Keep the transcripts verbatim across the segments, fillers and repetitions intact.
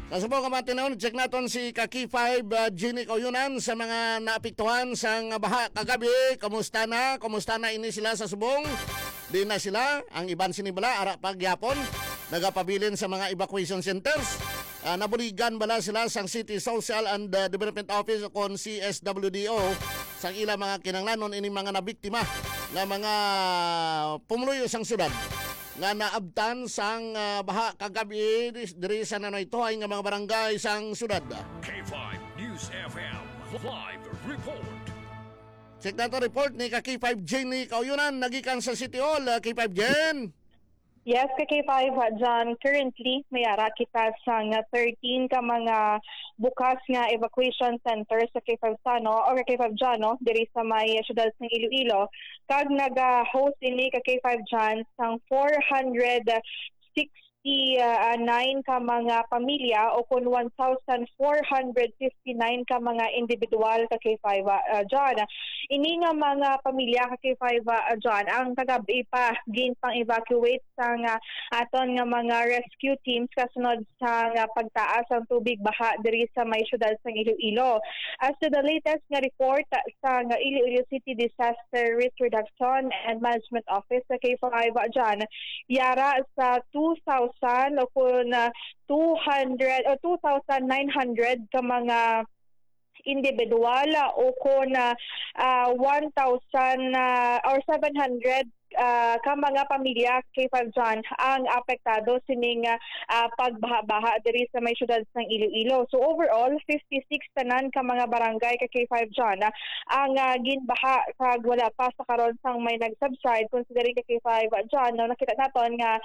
Kasubok ka matinaw, check naton si Kaki five uh, Ginny Coyunan sa mga naapektuhan sang baha kagabi. Kamusta na? Kamusta na ini sila sa subong? Di na sila, ang iban sinibala, ara pagyapon, nagapabilin sa mga evacuation centers. Uh, nabuligan bala sila sang City Social and uh, Development Office o kon C S W D O sang ila mga kinanglanon ini mga nabiktima na mga pumuluyo sang syudad nga naabtan sang uh, baha kagabi diri sa nanoy tuhay nga mga barangay sang syudad. K five News F M live report. Check nato report ni ka K five Jenny Kauyunan nagikan sa City Hall. uh, K five Jen. Yes, ka K five, John. Currently, mayara kita sa nga thirteen ka mga bukas nga evacuation center sa K five Sano o K five John, no? Diri sa may syudad ng Iloilo. Kag naga-host ini ka K five John sang four hundred sixty-nine ka mga pamilya o kung one thousand four hundred fifty-nine ka mga individual ka K five uh, John. Ini nga mga pamilya ka K five uh, John ang kagabi pa gin pang evacuate sa nga aton nga mga rescue teams kasunod sa nga pagtaas ang tubig baha diri sa may syudad sa Iloilo. As to the latest nga report uh, sa nga Iloilo City Disaster Risk Reduction and Management Office sa K five uh, John, yara sa two thousand o kung uh, two hundred o two thousand nine hundred ka mga individual o kung uh, uh, one thousand uh, or seven hundred uh, ka mga pamilya K five John ang apektado sining uh, uh, pagbaha-baha diri sa may syudad ng Iloilo. So overall, fifty-six tanan ka mga barangay ka K five John uh, ang uh, ginbaha kag wala pa sa karon sang may nag-subside considering ka K five John. No, nakita naton nga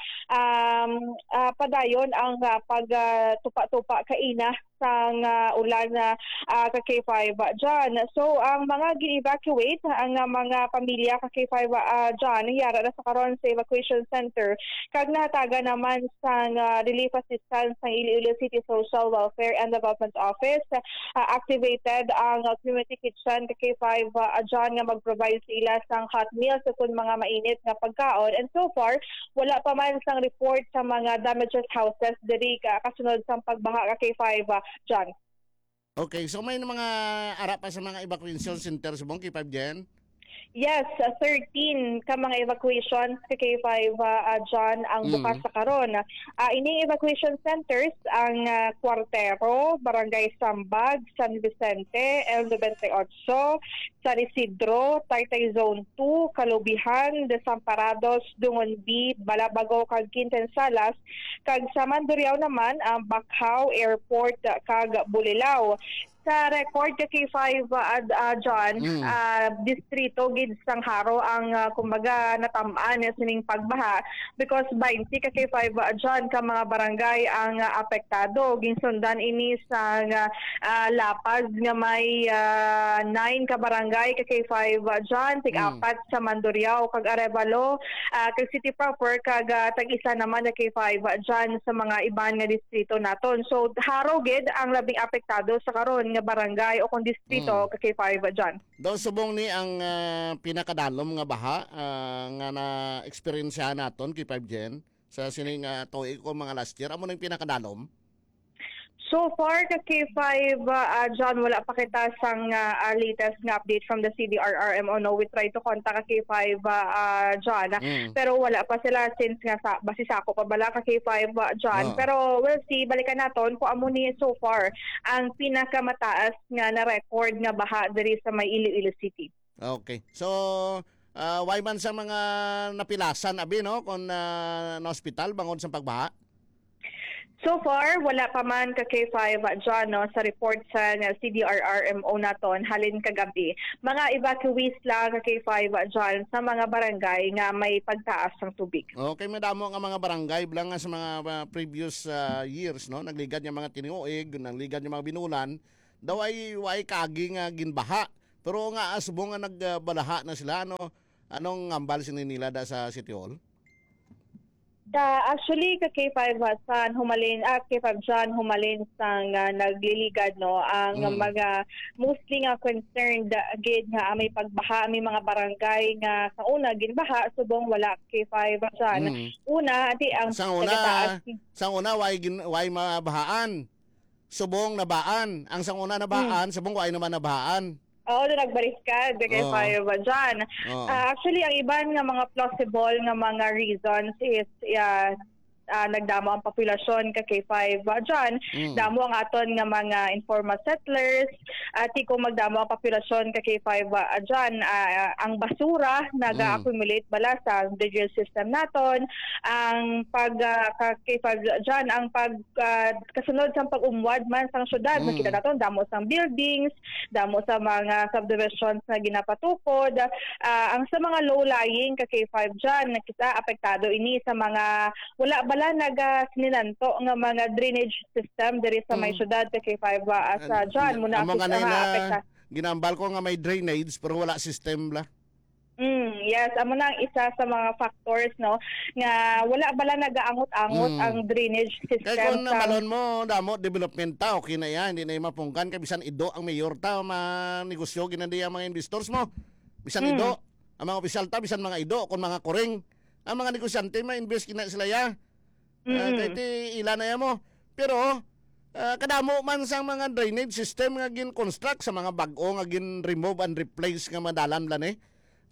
um, uh, padayon ang uh, pagtupa-tupa uh, kaina sang uh, ulan na uh, ka K five uh, John. So ang mga gi-evacuate ang uh, mga pamilya ka K five uh, John yara na sa karon sa evacuation center kag nahataga naman sang uh, relief assistance ng Iloilo City Social Welfare and Development Office. Uh, activated ang uh, community kitchen ka K five uh, John nga mag-provide sa ila sang hot meals sa kun mga mainit nga pagkaon, and so far wala pa man sang report sa mga damages houses diri ka kasunod sang pagbaha ka K five uh, John. Okay, so may mga ara pa sa mga evacuation centers mong K five Jen? Yes, uh, thirteen ka mga evacuation sa K five uh, John ang bukas Mm. sa karon. Uh, ining evacuation centers ang uh, Cuartero, Barangay Sambag, San Vicente, El twenty-eight, San Isidro, Taytay Zone two, Kalubihan, Desamparados, Dungon B, Balabago kag Quinten Salas, kag sa Mandurriao naman ang Bacau Airport uh, kag Bulilao. Sa record ka K five uh, uh, John, Mm. uh, distrito gid sang Haro ang uh, kumbaga natam-an sining pagbaha because twenty ka K five uh, John ka mga barangay ang uh, apektado. Ginsundan ini sa uh, uh, Lapaz nga may uh, nine ka barangay ka K five uh, John, tig-apat mm. sa Mandurriao kag Arevalo, uh, kag City proper kag uh, tag-isa naman na K five uh, John sa mga iban nga distrito naton. So Haro gid ang labing apektado sa karon nga barangay o kung distrito mm. ka K five John. Daw subong ni ang uh, pinakadalom nga baha uh, nga na-experiensya naton K five Jen sa sining uh, tuig ko mga last year. Amo nang pinakadalom? So far ka K five uh, John, wala pa kita sang uh, uh, latest nga update from the C D R R M O. No, we try to contact ka K five uh, John, mm. pero wala pa sila since nga sa basi sako pa bala ka K five uh, John. Oh. Pero we'll see, balikan naton kung amo ni so far ang pinakamataas nga na record nga baha diri sa may Iloilo City. Okay. So uh, why man sa mga napilasan abi no kon uh, na hospital bangod sa pagbaha? So far, wala pa man ka K five John no, sa report sa uh, C D R R M O naton halin kagabi. Mga evacuees lang ka K five John sa mga barangay nga may pagtaas ng tubig. Okay, madamo nga mga barangay bilang nga sa mga uh, previous uh, years no, nagligad yung mga tinuig, nagligad yung mga binulan, daw ay way kagi nga ginbaha. Pero nga asbo nga nagbalaha na sila no, anong ngambal sininila da sa City Hall? Da, actually, ka K five San humalin, at K five John humalin sang uh, nagliligad no ang mm. mga mostly nga concerned agad nga may pagbaha may mga barangay nga sa una ginbaha subong wala K five John. Mm. Una ati ang sa una sa una why why mabahaan subong nabaan. Ang sanguna nabaan, subong ko ay naman nabaan. Oo, na nagbariskad kay Oo. five dyan. Oo. Ah, actually, ang iban nga mga plausible nga mga reasons is yeah, ah, nagdamo ang populasyon ka K five dyan. Mm. Damo ang aton nga mga informal settlers. At kung magdamo ang populasyon ka K five ah, dyan, ah, ang basura nag-accumulate bala sa indigenous system naton. Ang pag ah, ka K five dyan, ang pag ah, kasunod sa pag-umwad man sa syudad, Mm. makita naton damo sa buildings, damo sa mga subdivisions na ginapatukod. Ah, ang sa mga low-lying ka K five dyan, nakita apektado ini sa mga wala bala naga sininanto nga mga drainage system diri sa may Mm. syudad ka K five ah, sa dyan muna Amo nga na apekta. ginambal ko nga may drainage pero wala system la. Mm, yes, amo na ang isa sa mga factors no nga wala bala nagaangot-angot Mm. ang drainage Kay system kung sa namalon mo, damo, development ta, okay na yan. Hindi na yung mapungkan. Kay bisan ido ang mayor ta, manegosyo, ginandi ang mga investors mo. Bisan Mm. ido, ang mga opisyal ta, bisan mga ido, kung mga kuring. Ang mga negosyante, ma-invest kina sila ya. Uh, Mm. kahit ilan na yan mo. Pero, ah, kadamo man sa mga drainage system nga gin-construct sa mga bag-o nga gin-remove and replace nga madalan lan eh.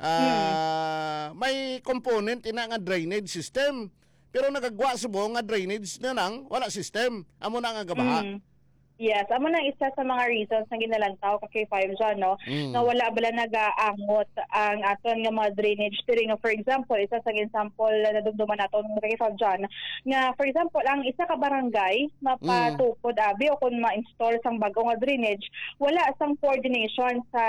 Ah, may component ina nga drainage system. Pero nagagwa subo nga drainage na lang, wala system. Amo na nga gabaha. Mm. Yes, amo na isa sa mga reasons na ginalantaw ka K five dyan, no? Mm. Na wala bala nagaangot ang aton nga mga drainage diri nga for example, isa sa example na nadumduman naton nga K five dyan, nga for example, ang isa ka barangay mapatukod abi o kung ma-install sang bago nga drainage, wala sang coordination sa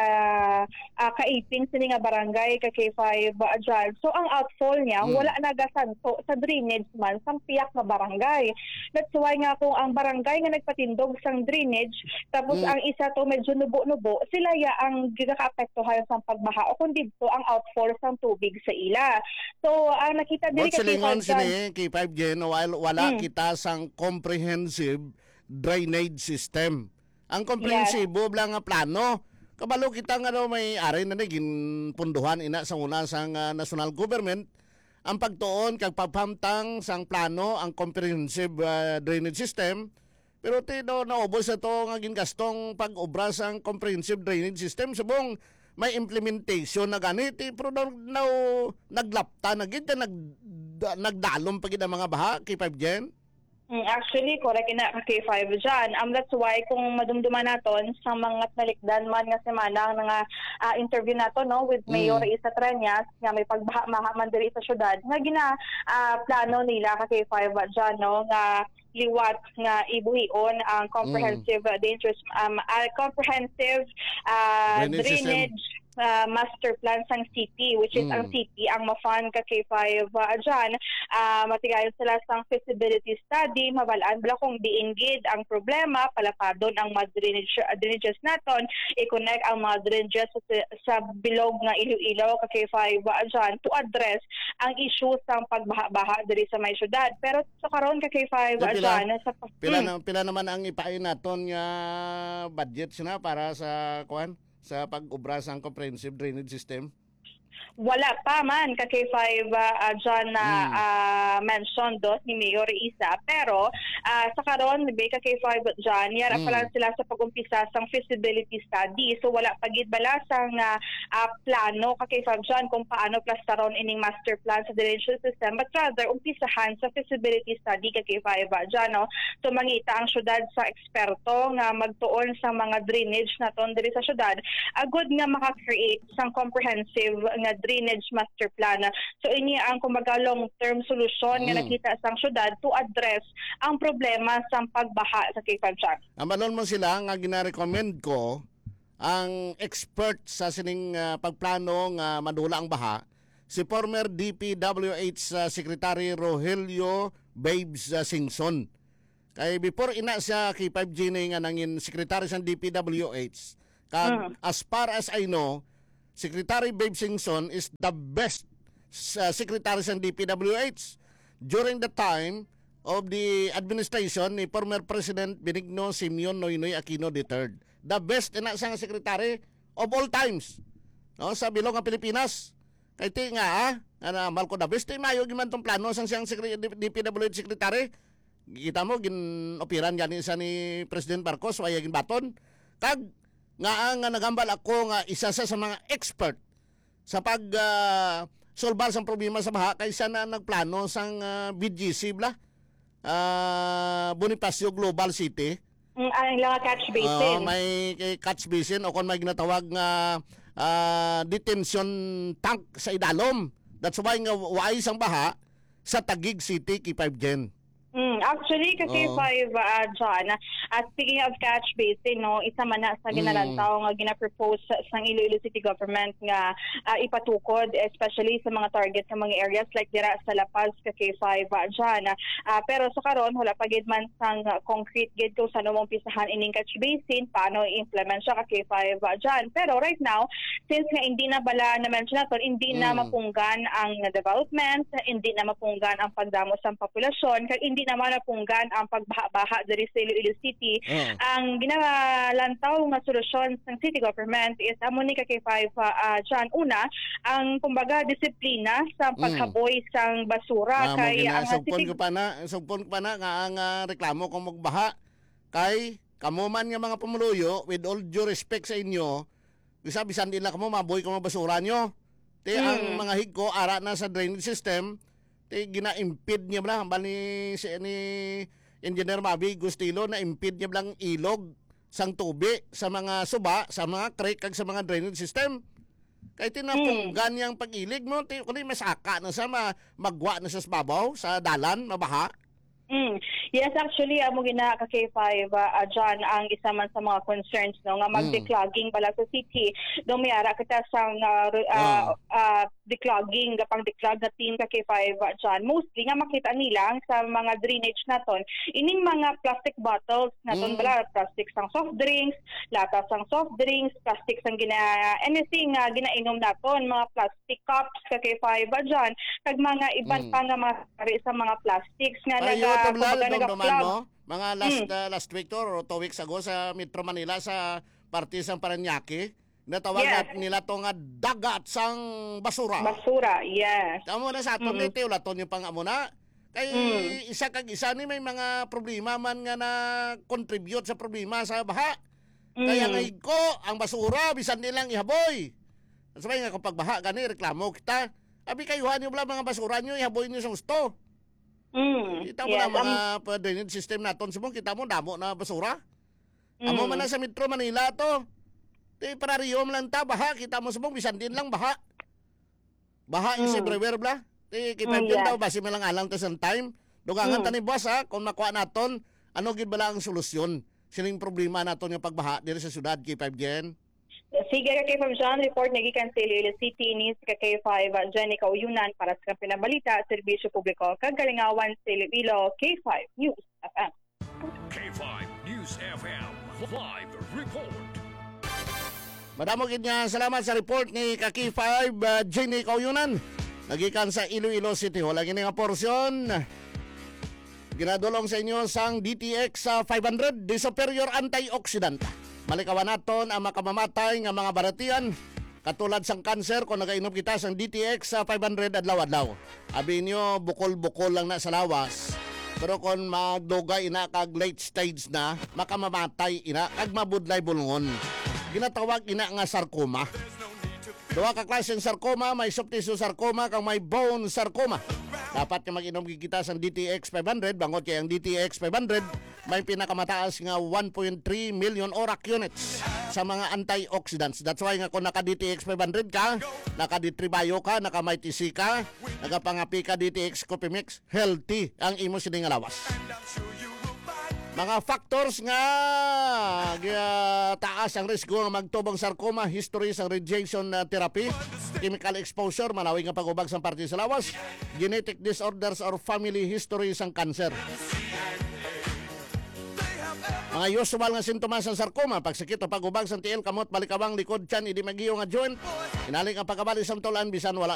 uh, kaiping sini nga barangay ka K five dyan. So ang outfall niya, Mm. wala nagasanto sa drainage man sang piyak nga barangay. That's why nga kung ang barangay nga nagpatindog sang drainage, tapos Mm. ang isa to medyo nubo-nubo, sila ya ang gigaka-apektuhan sa pagbaha o kundi to ang outfall sang tubig sa ila. So, ang nakita diri Bot kay silingon K five sini K five Gen while wala Mm. kita sang comprehensive drainage system. Ang komprehensibo blang nga plano. Kabalo kita nga daw may ari na naging punduhan ina sa una sang ah, national government ang pagtuon kag pagpamtang sang plano ang comprehensive ah, drainage system. Pero tino naubos sa to nga gingastong pag-obra sang comprehensive drainage system subong may implementation na ganiti pero daw, daw naglapta na gid nag da- nagdalom pa gid ang mga baha K five Gen. Mm, actually, correct ina ka K five dyan. Um, that's why kung madumduman naton sa mga nalikdan man nga semana nga uh, interview nato no with Mayor Mm. Isa Treñas nga may pagbaha man diri sa syudad nga gina ah, plano nila ka K five dyan no nga liwat nga ibuhion ang comprehensive uh, dangerous um, uh, comprehensive uh, Drainage system. drainage uh, master plan sang city which is Mm. ang city ang mafan ka K five uh, dyan. Uh, matigayon sila sang feasibility study, mabalaan bala kung diinggid ang problema, palapadon ang mga drainage, uh, drainages naton, i-connect ang mga drainages sa, sa bilog nga Iloilo ka K five uh, dyan to address ang issue sang pagbaha-baha diri sa may syudad. Pero sa karon ka K five uh, Pila- dyan, sa Pila Hmm. na pila naman ang ipain naton nga budget sina para sa kuan sa pag-obra sang comprehensive drainage system. Wala pa man ka K five uh, uh, dyan na Mm. uh, mention dos ni Mayor Isa. Pero uh, sa karon may ka K five dyan, yara Mm. pa lang sila sa pag-umpisa sang feasibility study. So wala pagid bala sang uh, uh, plano ka K five dyan kung paano plastaron ining master plan sa drainage system. But rather, umpisahan sa feasibility study ka K five uh, dyan. No? So mangita ang syudad sa eksperto nga magtuon sa mga drainage naton diri sa syudad. A good nga maka-create sang comprehensive nga drainage master plan. So ini ang kumbaga long-term solusyon nga Mm. nakita sang syudad to address ang problema sa pagbaha sa K five dyan. Amanon mo sila nga gina-recommend ko ang expert sa sining ah, pagplano nga madula ang baha si former D P W H ah, Secretary Rogelio Babes ah, Singson. Kay before ina siya K five G na nga nangin secretary sa D P W H. Kag Mm. as far as I know, Secretary Babes Singson is the best uh, secretary sa D P W H during the time of the administration ni former President Benigno Simeon Noynoy Aquino the third. The best ina siyang secretary of all times. No, sa bilog ng Pilipinas. Kay ti nga ah, ana mal ko the best ti mayo giman tong plano sang siyang secretary D P W H secretary. Kita mo ginopiran gani sa ni President Marcos waya ginbaton kag nga nga nagambal ako nga isa sa, sa mga expert sa pag uh, solbar sa problema sa baha kaysa na nagplano sang uh, B G C bla uh, Bonifacio Global City. Mm, ang lang catch Oo, basin. may kay catch basin o kung may ginatawag nga ah, detention tank sa idalom. That's why nga waay sang baha sa Taguig City K five Gen. Mm, actually, kasi Oo. five, uh, John, at speaking of catch basin, no, isa man na sa ginalantaw nga gina-propose sa sa Iloilo City Government nga uh, ipatukod, especially sa mga target ng mga areas like dira sa La Paz, ka K five, uh, John. Uh, pero sa karon wala pa gid man sang uh, concrete gid kung saan mo umpisahan ining catch basin, paano i-implement siya ka K five, uh, John. Pero right now, since nga hindi na bala na-mention natin, hindi na Mm. mapunggan ang development, hindi na mapunggan ang pagdamo sa populasyon, kag hindi naman napunggan ang pagbaha-baha diri sa Iloilo City. Oo. Ang ginalantaw nga solusyon ng city government is amo ni ka K five, uh, John. Una, ang kumbaga disiplina sa paghaboy sang basura Ah, mo kay ang ginasugpon city ko pa na, sugpon ko pa na nga ang ah, reklamo kung magbaha kay kamo man nga mga pumuluyo with all due respect sa inyo, bisa bisan din lang kamo maboy ko mga basura nyo. Ti Mm. ang mga higko ara na sa drainage system, ti gina-impede niya bala hambal ni si ni Engineer Mabi Gustilo na impede niya blang ilog sang tubi sa mga suba, sa mga creek kag sa mga drainage system. Kay tinapunggan yang pag-ilig mo, ti kundi masaka na sa ma, magwa na sa babaw sa dalan mabaha. Mm. Yes, actually, amo gina ka K five, uh, John, ang isa man sa mga concerns no nga mag-declogging pala sa city. Dumiyara kita sang uh, uh, uh, declogging, gapang declog na team ka K five, uh, John. Mostly nga makita nila sa mga drainage naton, ining mga plastic bottles naton, Mm. bala plastic sang soft drinks, lata sang soft drinks, plastic sang gina anything nga ginainom naton, mga plastic cups ka K five, uh, John, kag mga iban Mm. pa nga mga sari sa mga plastics nga Ayo naga to blal kumbaga dom duman naga-plug. mo. Mga last uh, last week to or two weeks ago sa Metro Manila sa parte sang Parañaque, natawag Yes. nat nila to nga dagat sang basura. Basura, yes. Tamo na sa aton Mm. mm. ulaton yung pangamo na. Kay Mm. isa kag isa ni may mga problema man nga na contribute sa problema sa baha. Kaya Mm. nga ko ang basura bisan nilang ihaboy. Sabay nga kapag baha gani reklamo kita. Abi kayuhan niyo bala mga basura niyo ihaboy niyo sa gusto. Mm. Kita mo yes. na mga um, drainage system naton subong kita mo damo na basura. Mm. Amo man na sa Metro Manila to. Ti para riyom lang ta baha kita mo subong bisan din lang baha. Baha is Mm. everywhere bla. Ti kita Mm, din yes. daw basi man lang alang ta sa time. Dugangan Mm. ta ni boss ha kung makuha naton ano gid bala ang solusyon sining problema naton nga pagbaha diri sa syudad K five Gen. Sige ka K five, John, report nagikan sa Iloilo City ni sa K five, uh, Jenny Kauyunan para sa pinabalita, serbisyo publiko, kagalingawan sa Iloilo, K five News F M. K five News F M live report. Madamo gid nga salamat sa report ni ka K five uh, Jenny Kauyunan. Nagikan sa Iloilo City Hall. Lagi nga porsyon ginadulong sa inyo sang D T X sa five hundred, the superior antioxidant. Malikawan naton ang makamamatay nga mga baratian katulad sang cancer kung nagainom kita sang D T X sa five hundred adlaw-adlaw. Abi nyo bukol-bukol lang na sa lawas. Pero kung magdugay ina kag late stage na, makamamatay ina kag mabudlay bulngon. Ginatawag ina nga sarcoma. Duha ka klase ng sarcoma, may soft tissue sarcoma kang may bone sarcoma. Dapat nga mag-inom kita sa D T X five hundred, bangot kay ang D T X five hundred may pinakamataas nga one point three million ORAC units sa mga antioxidants. That's why nga kung naka-D T X five hundred ka, naka-D three Bio ka, naka-M I T C ka, nakapangapi ka D T X Coffee Mix, healthy ang imo sining nga lawas. Mga factors nga uh, taas ang risgo nga magtubong sarcoma, history sa radiation uh, therapy, chemical exposure, malawig nga pag-ubag sa parte sa lawas, genetic disorders or family history sang cancer. Mga usual nga sintomas ng sarcoma, pagsakit o pag-ubag sa tiil, kamot, balikabang, likod, tiyan, idi magiyo nga joint, inaling ang pagkabali sa tulan, bisan wala